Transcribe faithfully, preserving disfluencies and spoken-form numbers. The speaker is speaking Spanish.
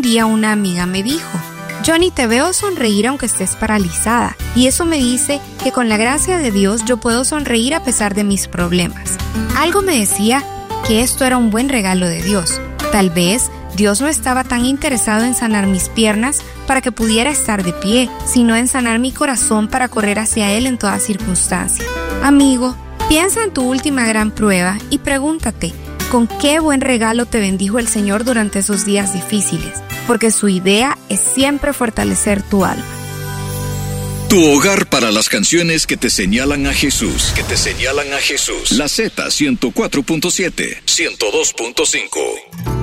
día una amiga me dijo: Johnny, te veo sonreír aunque estés paralizada, y eso me dice que con la gracia de Dios yo puedo sonreír a pesar de mis problemas. Algo me decía que esto era un buen regalo de Dios. Tal vez Dios no estaba tan interesado en sanar mis piernas para que pudiera estar de pie, sino en sanar mi corazón para correr hacia Él en toda circunstancia. Amigo, piensa en tu última gran prueba y pregúntate, ¿con qué buen regalo te bendijo el Señor durante esos días difíciles? Porque su idea es siempre fortalecer tu alma. Tu hogar para las canciones que te señalan a Jesús, que te señalan a Jesús. La Z ciento cuatro punto siete, ciento dos punto cinco.